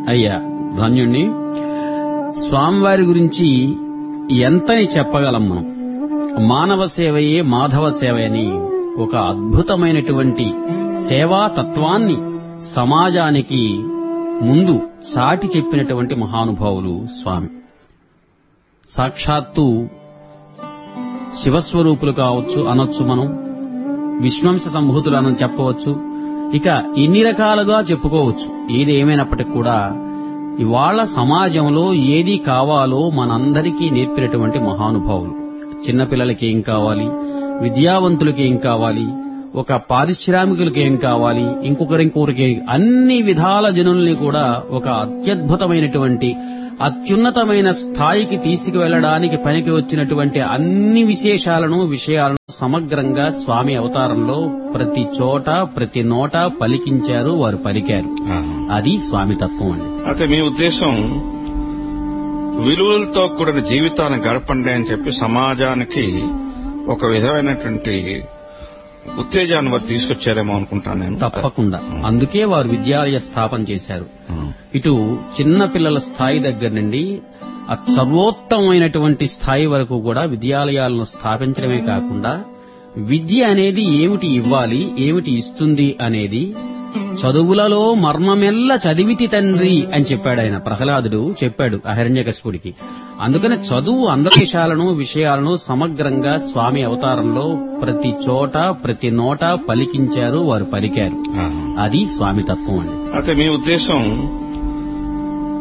అయ్యా ధన్యుణ్ణి. స్వామివారి గురించి ఎంతని చెప్పగలం మనం. మానవ సేవయే మాధవ సేవ అని ఒక అద్భుతమైనటువంటి సేవా తత్వాన్ని సమాజానికి ముందు చాటి చెప్పినటువంటి మహానుభావులు స్వామి. సాక్షాత్తు శివస్వరూపులు కావచ్చు అనొచ్చు, మనం విశ్వంశ సంభూతులు అని చెప్పవచ్చు. ఇక ఇన్ని రకాలుగా చెప్పుకోవచ్చు. ఏది ఏమైనప్పటికీ కూడా ఇవాళ సమాజంలో ఏది కావాలో మనందరికీ నేర్పినటువంటి మహానుభావులు. చిన్నపిల్లలకి ఏం కావాలి, విద్యావంతులకి ఏం కావాలి, ఒక పారిశ్రామికులకి ఏం కావాలి, ఇంకొకరికి అన్ని విధాల జనుల్ని కూడా ఒక అత్యద్భుతమైనటువంటి అత్యున్నతమైన స్థాయికి తీసుకువెళ్లడానికి పనికి వచ్చినటువంటి అన్ని విషయాలను సమగ్రంగా స్వామి అవతారంలో ప్రతి చోట ప్రతి నోట పలికించారు, వారు పలికారు. అది స్వామి తత్వం అండి. అయితే మీ ఉద్దేశం విలువలతో కూడిన జీవితాన్ని గడపండి అని చెప్పి సమాజానికి ఒక విధమైనటువంటి ఉత్తేజాన్ని వారు తీసుకొచ్చారేమో అనుకుంటాను నేను. తప్పకుండా. అందుకే వారు విద్యాలయ స్థాపన చేశారు. ఇటు చిన్న పిల్లల స్థాయి దగ్గర నుండి సర్వోత్తమైనటువంటి స్థాయి వరకు కూడా విద్యాలయాలను స్థాపించడమే కాకుండా విద్య అనేది ఏమిటి ఇవ్వాలి, ఏమిటి ఇస్తుంది అనేది చదువులలో మర్మమెల్ల చదివితి తండ్రి అని చెప్పాడు ఆయన. ప్రహ్లాదుడు చెప్పాడు అహిరణ్యకశిపుడికి. అందుకని చదువు విషయాలను సమగ్రంగా స్వామి అవతారంలో ప్రతి చోట ప్రతి నోట పలికించారు, వారు పలికారు. అది స్వామి తత్వం అండి. అయితే మీ ఉద్దేశం